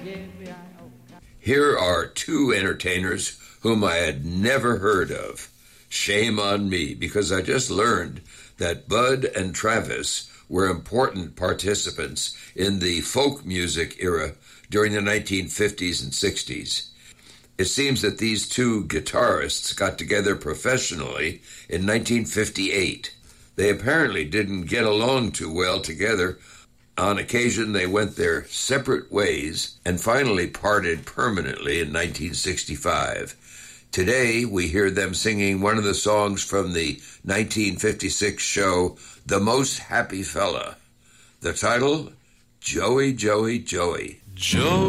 Here are two entertainers whom I had never heard of. Shame on me, because I just learned that Bud and Travis were important participants in the folk music era during the 1950s and 60s. It seems that these two guitarists got together professionally in 1958. They apparently didn't get along too well together. On occasion, they went their separate ways and finally parted permanently in 1965. Today, we hear them singing one of the songs from the 1956 show, The Most Happy Fella. The title, Joey, Joey, Joey. Joey.